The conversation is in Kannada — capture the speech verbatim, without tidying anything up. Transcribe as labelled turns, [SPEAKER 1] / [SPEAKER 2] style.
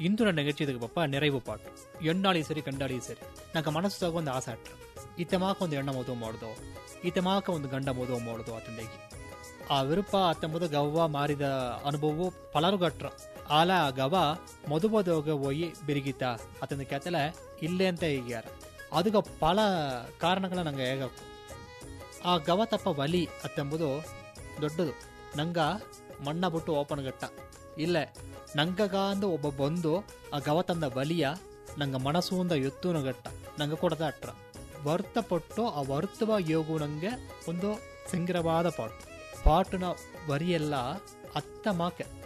[SPEAKER 1] இந்து நான் நிகழ்ச்சியதுக்கு பப்பா நிறைவு பாட்டு எண்ணாಳಿ ಸರಿ ಗಂಡಾಳಿ ಸರಿ ನಂಗೆ ಮನಸ್ಸಾಗ ಒಂದು ಆಸೆ ಅಟ್ರ ಈತಮಾಕ ಒಂದು ಹೆಣ್ಣ ಮದುವೆ ಮಾಡೋದು ಈತಮಾಕ ಒಂದು ಗಂಡ ಮದುವೆ ಮಾಡೋದು ಆತಂದೆಗೆ ಆ ವಿರುಪ ಅತ್ತಂಬುದು ಗವ್ವ ಮಾರಿದ ಅನುಭವವು ಪಲರು ಗಟ್ರ ಆಲ ಗವ ಮದುಬದೋಗ ಹೋಗಿ ಬಿರಿಗಿತ ಅತಂದ ಕೇತಲ ಇಲ್ಲೇ ಅಂತ ಹೀಗ್ಯಾರ ಅದಗ ಪಲ ಕಾರಣಗಳ ನಂಗೆ ಹೇಗಕ್ಕು ಆ ಗವ ತಪ್ಪ ವಲಿ ಅತ್ತಂಬುದು ದೊಡ್ಡದು ನಂಗ ಮಣ್ಣ ಬಿಟ್ಟು ಓಪನ್ ಗಟ್ಟ ಇಲ್ಲೇ ನಂಗಗ ಅಂದು ಒಬ್ಬ ಬಂದು ಆ ಗವ ತಂದ ಬಲಿಯ ನಂಗ ಮನಸ್ಸುಂದ ಎತ್ತುನ ಗಟ್ಟ ನಂಗೆ ಕೊಡದ ಅಟ್ರ ವರ್ತಪಟ್ಟು ಆ ವರ್ತವ ಯೋಗು ನಂಗೆ ಒಂದು ಸಂಗ್ರಹವಾದ ಪಾಟು ಪಾಟುನ ವರಿಯೆಲ್ಲ ಅತ್ತ ಮಾಕೆ